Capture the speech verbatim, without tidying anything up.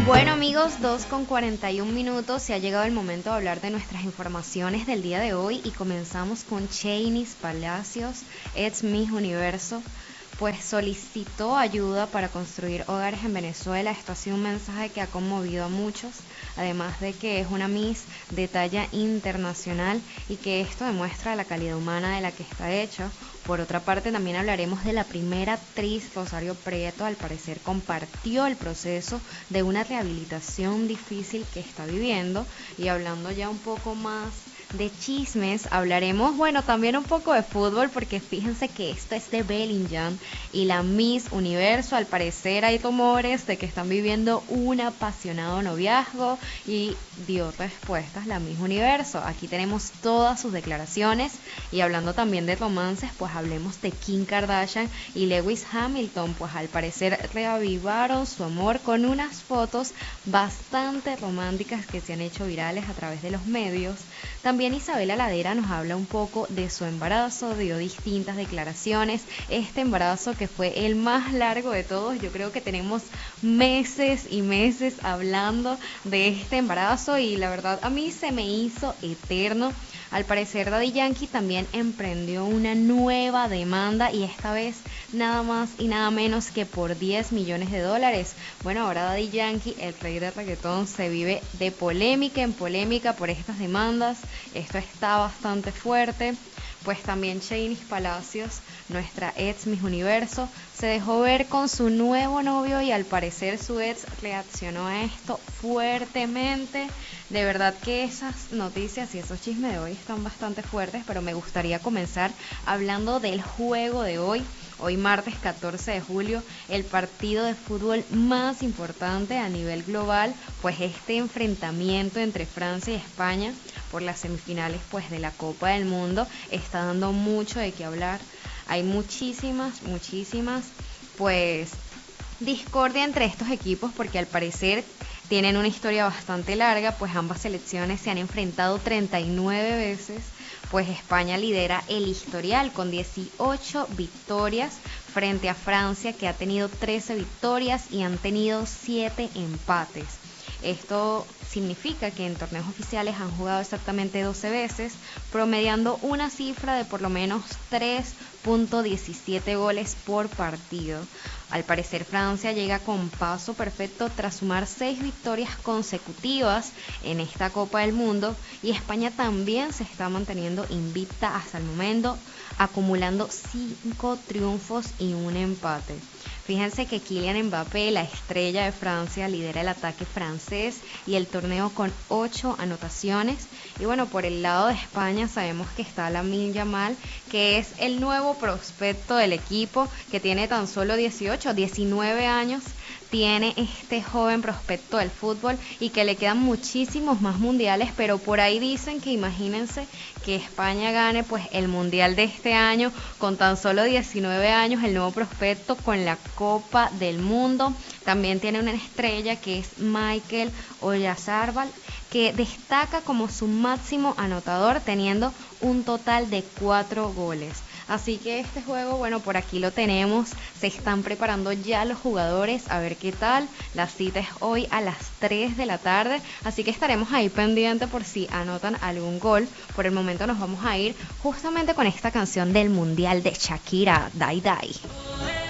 Bueno amigos, dos con cuarenta y un minutos, se ha llegado el momento de hablar de nuestras informaciones del día de hoy y comenzamos con Chainis Palacios, ex Miss Universo, pues solicitó ayuda para construir hogares en Venezuela. Esto ha sido un mensaje que ha conmovido a muchos, además de que es una Miss de talla internacional y que esto demuestra la calidad humana de la que está hecha. Por otra parte, también hablaremos de la primera actriz, Rosario Prieto. Al parecer compartió el proceso de una rehabilitación difícil que está viviendo. Y hablando ya un poco más de chismes, hablaremos, bueno, también un poco de fútbol, porque fíjense que esto es de Bellingham y la Miss Universo. Al parecer hay rumores de que están viviendo un apasionado noviazgo y dio respuestas la Miss Universo. Aquí tenemos todas sus declaraciones. Y hablando también de romances, pues hablemos de Kim Kardashian y Lewis Hamilton, pues al parecer reavivaron su amor con unas fotos bastante románticas que se han hecho virales a través de los medios. También Isabela Ladera nos habla un poco de su embarazo, dio distintas declaraciones. Este embarazo que fue el más largo de todos, yo creo que tenemos meses y meses hablando de este embarazo y la verdad a mí se me hizo eterno. Al parecer Daddy Yankee también emprendió una nueva demanda y esta vez nada más y nada menos que por diez millones de dólares. Bueno, ahora Daddy Yankee, el rey del reggaetón, se vive de polémica en polémica por estas demandas. Esto está bastante fuerte. Pues también Chainis Palacios, nuestra ex Miss Universo, se dejó ver con su nuevo novio y al parecer su ex reaccionó a esto fuertemente. De verdad que esas noticias y esos chismes de hoy están bastante fuertes, pero me gustaría comenzar hablando del juego de hoy. Hoy martes catorce de julio, el partido de fútbol más importante a nivel global, pues este enfrentamiento entre Francia y España por las semifinales pues de la Copa del Mundo está dando mucho de qué hablar. Hay muchísimas, muchísimas pues discordia entre estos equipos porque al parecer tienen una historia bastante larga, pues ambas selecciones se han enfrentado treinta y nueve veces. Pues España lidera el historial con dieciocho victorias frente a Francia, que ha tenido trece victorias y han tenido siete empates. Esto significa que en torneos oficiales han jugado exactamente doce veces, promediando una cifra de por lo menos tres punto diecisiete goles por partido. Al parecer Francia llega con paso perfecto tras sumar seis victorias consecutivas en esta Copa del Mundo y España también se está manteniendo invicta hasta el momento, acumulando cinco triunfos y un empate. Fíjense que Kylian Mbappé, la estrella de Francia, lidera el ataque francés y el torneo con ocho anotaciones. Y bueno, por el lado de España sabemos que está Lamine Yamal, que es el nuevo prospecto del equipo, que tiene tan solo dieciocho, diecinueve años. Tiene este joven prospecto del fútbol y que le quedan muchísimos más mundiales, pero por ahí dicen que imagínense que España gane pues el mundial de este año con tan solo diecinueve años, el nuevo prospecto con la Copa del Mundo. También tiene una estrella que es Michael Oyarzabal, que destaca como su máximo anotador teniendo un total de cuatro goles. Así que este juego, bueno, por aquí lo tenemos, se están preparando ya los jugadores, a ver qué tal. La cita es hoy a las tres de la tarde, así que estaremos ahí pendientes por si anotan algún gol. Por el momento nos vamos a ir justamente con esta canción del Mundial de Shakira, Dai Dai.